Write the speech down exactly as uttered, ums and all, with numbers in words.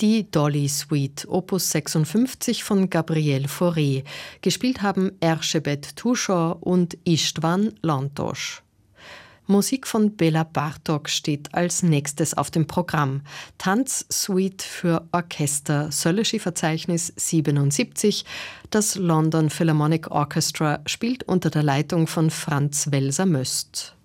Die Dolly Suite, Opus sechsundfünfzig von Gabriel Fauré. Gespielt haben Ershebet Tushor und Istvan Lantos. Musik von Bela Bartok steht als nächstes auf dem Programm. Tanzsuite für Orchester, Söleschi-Verzeichnis siebenundsiebzig. Das London Philharmonic Orchestra spielt unter der Leitung von Franz Welser-Möst.